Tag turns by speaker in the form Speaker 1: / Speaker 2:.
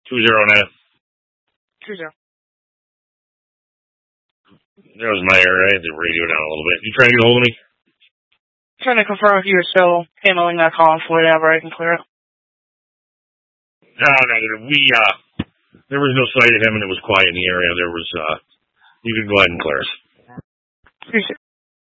Speaker 1: 20
Speaker 2: 20.
Speaker 1: That was my error. I had the radio down a little bit. You trying to get a hold of me?
Speaker 2: Trying to confirm if you were still handling that call and whenever I can clear it.
Speaker 1: No, there was no sight of him and it was quiet in the area. You can go ahead and clear us.
Speaker 2: Appreciate it.